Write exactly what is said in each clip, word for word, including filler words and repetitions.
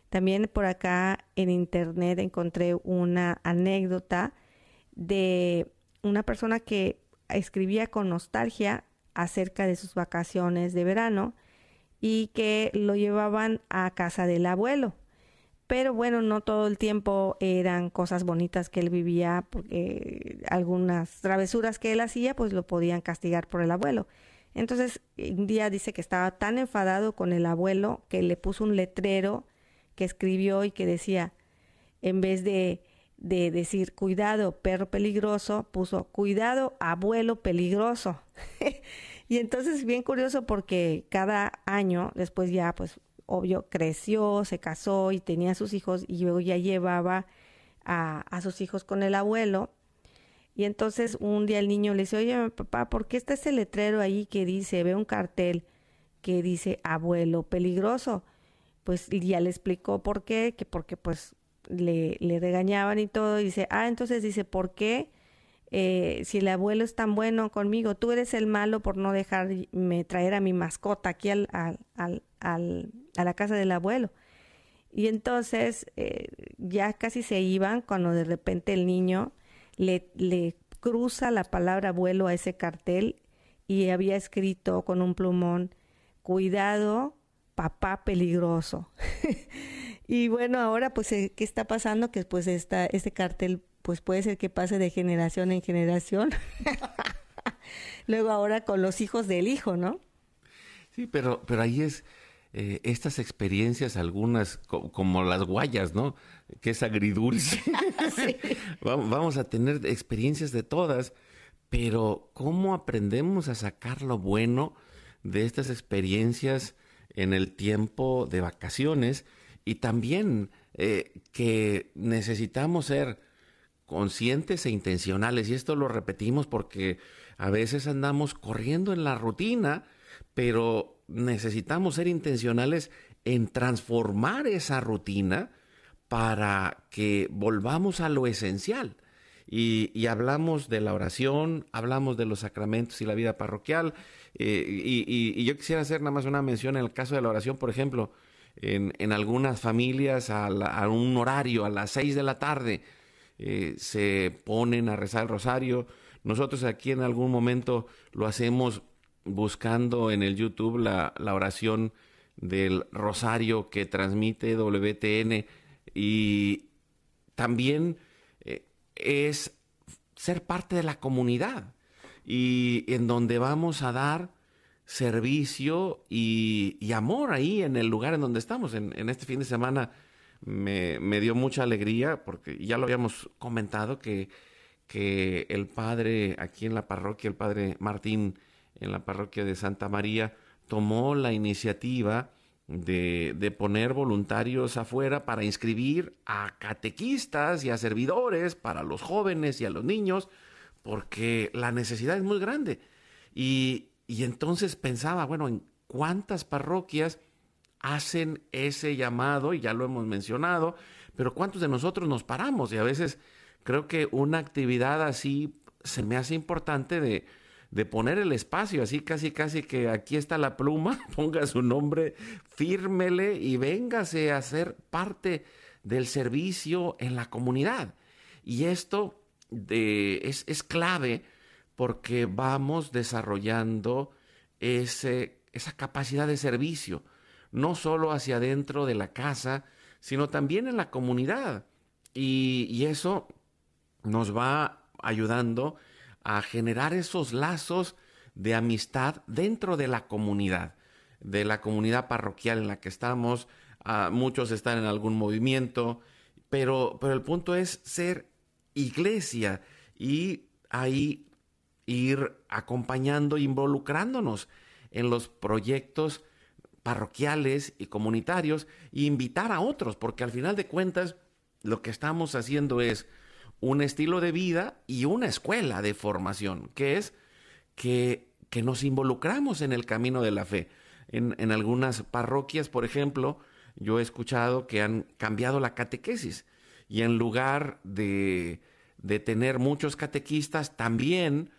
También por acá en internet encontré una anécdota de una persona que escribía con nostalgia acerca de sus vacaciones de verano y que lo llevaban a casa del abuelo. Pero bueno, no todo el tiempo eran cosas bonitas que él vivía, porque algunas travesuras que él hacía, pues lo podían castigar por el abuelo. Entonces, un día dice que estaba tan enfadado con el abuelo que le puso un letrero que escribió y que decía, en vez de, de decir cuidado perro peligroso, puso cuidado abuelo peligroso. Y entonces bien curioso porque cada año después ya pues obvio creció, se casó y tenía sus hijos y luego ya llevaba a, a sus hijos con el abuelo. Y entonces un día el niño le dice, oye papá, ¿por qué está ese letrero ahí que dice, ve un cartel que dice abuelo peligroso? Pues ya le explicó por qué, que porque pues le, le regañaban y todo. Y dice, ah, entonces dice, ¿por qué? Eh, si el abuelo es tan bueno conmigo, tú eres el malo por no dejarme traer a mi mascota aquí al, al, al, al, a la casa del abuelo. Y entonces eh, ya casi se iban cuando de repente el niño le, le cruza la palabra abuelo a ese cartel y había escrito con un plumón, cuidado, papá peligroso. Y bueno, ahora pues, ¿qué está pasando? Que pues esta, este cartel pues puede ser que pase de generación en generación. Luego ahora con los hijos del hijo, ¿no? Sí, pero, pero ahí es eh, estas experiencias, algunas co- como las guayas, ¿no? Que es agridulce. Sí. Vamos, vamos a tener experiencias de todas, pero ¿cómo aprendemos a sacar lo bueno de estas experiencias en el tiempo de vacaciones? Y también eh, que necesitamos ser conscientes e intencionales, y esto lo repetimos porque a veces andamos corriendo en la rutina, pero necesitamos ser intencionales en transformar esa rutina para que volvamos a lo esencial. Y, y hablamos de la oración, hablamos de los sacramentos y la vida parroquial, eh, y, y, y yo quisiera hacer nada más una mención en el caso de la oración, por ejemplo, en, en algunas familias a, la, a un horario, a las seis de la tarde, Eh, se ponen a rezar el rosario. Nosotros aquí en algún momento lo hacemos buscando en el YouTube la, la oración del rosario que transmite W T N, y también eh, es ser parte de la comunidad y en donde vamos a dar servicio y, y amor ahí en el lugar en donde estamos. En, en este fin de semana Me, me dio mucha alegría porque ya lo habíamos comentado que, que el padre aquí en la parroquia, el padre Martín en la parroquia de Santa María, tomó la iniciativa de, de poner voluntarios afuera para inscribir a catequistas y a servidores para los jóvenes y a los niños, porque la necesidad es muy grande. Y, y entonces pensaba, bueno, ¿en cuántas parroquias hacen ese llamado? Y ya lo hemos mencionado, pero ¿cuántos de nosotros nos paramos? Y a veces creo que una actividad así se me hace importante de, de poner el espacio, así casi casi que aquí está la pluma, ponga su nombre, fírmele y véngase a ser parte del servicio en la comunidad. Y esto de, es, es clave porque vamos desarrollando ese, esa capacidad de servicio, no solo hacia adentro de la casa, sino también en la comunidad. Y, y eso nos va ayudando a generar esos lazos de amistad dentro de la comunidad, de la comunidad parroquial en la que estamos. Uh, muchos están en algún movimiento, pero, pero el punto es ser iglesia y ahí ir acompañando, involucrándonos en los proyectos parroquiales y comunitarios, e invitar a otros, porque al final de cuentas lo que estamos haciendo es un estilo de vida y una escuela de formación, que es que, que nos involucramos en el camino de la fe. En, en algunas parroquias, por ejemplo, yo he escuchado que han cambiado la catequesis y en lugar de, de tener muchos catequistas, también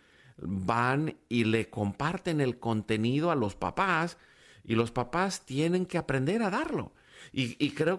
van y le comparten el contenido a los papás, y los papás tienen que aprender a darlo. Y, y creo